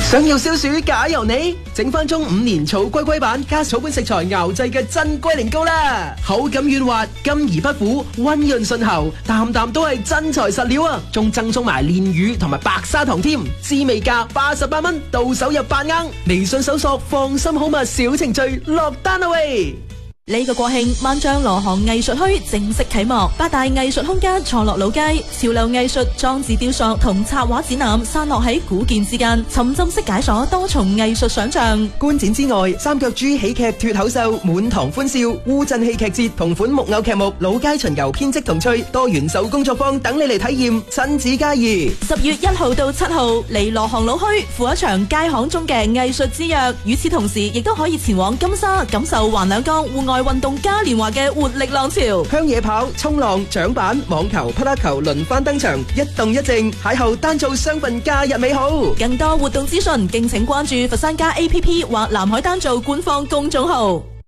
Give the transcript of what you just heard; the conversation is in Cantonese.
想要消暑假由你，整翻中5年草龜龜版加草本食材熬製嘅真龜苓膏啦，口感軟滑，甘而不苦，溫潤順喉，啖啖都係真材實料啊！仲贈送埋蓮魚同埋白砂糖添，滋味價88蚊，到手入8盎。微信搜索放心好物小程序落單啦喂！ 呢個國慶，萬象羅行藝術墟正式啟幕，8大藝術空間錯落老街，潮流藝術、裝置雕塑同插畫展覽散落喺古建之間，沉浸式解鎖多重藝術想象。 觀展之外，三腳豬喜劇脫口秀、滿堂歡笑、烏鎮戲劇節同款木偶劇目、老街巡遊編織童趣、多元手工作坊等你嚟體驗，親子皆宜。 10月1號到7號，嚟羅行老墟赴一場街巷中嘅藝術之約。與此同時，亦都可以前往金沙感受橫兩江戶外運動嘉年華嘅活力浪潮， 鄉野跑、衝浪、槳板、網球、匹克球輪番登場，一動一靜，邂逅單做雙份假日美好。 更多活動資訊，敬請關注佛山家 APP 或南海單做官方公眾號。